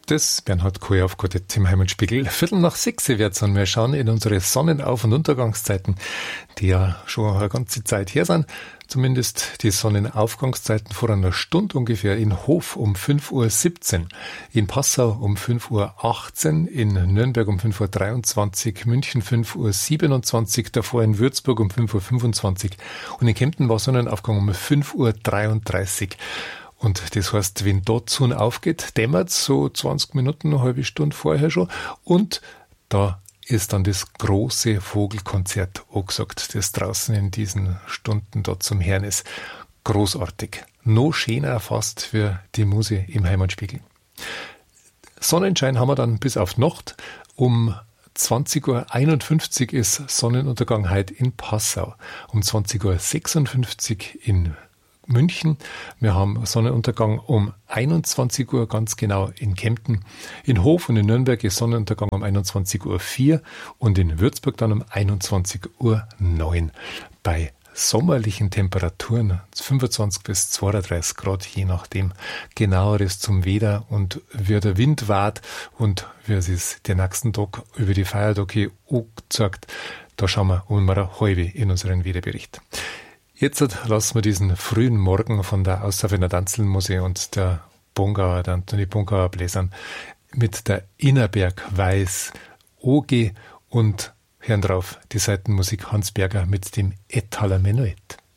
das Bernhard Kohl aufgehört im Heimatspiegel. 5:45 wird's und wir schauen in unsere Sonnenauf- und Untergangszeiten, die ja schon eine ganze Zeit her sind. Zumindest die Sonnenaufgangszeiten vor einer Stunde ungefähr. In Hof um 5:17 Uhr, in Passau um 5:18 Uhr, in Nürnberg um 5:23 Uhr, München 5:27 Uhr, davor in Würzburg um 5:25 Uhr und in Kempten war Sonnenaufgang um 5:33 Uhr. Und das heißt, wenn dort die Sonne aufgeht, dämmert's so 20 Minuten, eine halbe Stunde vorher schon. Und da ist dann das große Vogelkonzert angesagt, das draußen in diesen Stunden dort zum Hören ist. Großartig. Noch schöner fast für die Muse im Heimatspiegel. Sonnenschein haben wir dann bis auf Nacht. Um 20:51 Uhr ist Sonnenuntergang heute in Passau. Um 20:56 Uhr in München. Wir haben Sonnenuntergang um 21 Uhr ganz genau in Kempten. In Hof und in Nürnberg ist Sonnenuntergang um 21:04 Uhr und in Würzburg dann um 21:09 Uhr. Bei sommerlichen Temperaturen 25 bis 32 Grad, je nachdem. Genaueres zum Wetter und wie der Wind weht und wie es ist den nächsten Tag über die Feiertage angezeigt. Da schauen wir um eine halbe in unseren Wetterbericht. Jetzt lassen wir diesen frühen Morgen von der Aussafener Tanzelmusik und der Bongauer, der Antoni Bongauer Bläsern mit der Innerberg Weiß OG und hören drauf die Seitenmusik Hans Berger mit dem Ettaler Menuett.